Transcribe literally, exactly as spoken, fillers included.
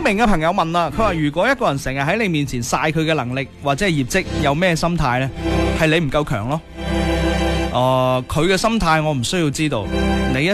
明嘅朋友問啦，佢話如果一個人成日喺你面前晒佢嘅能力或者係業績，有咩心態呢？係你唔夠強咯。誒、呃，佢嘅心態我唔需要知道，你一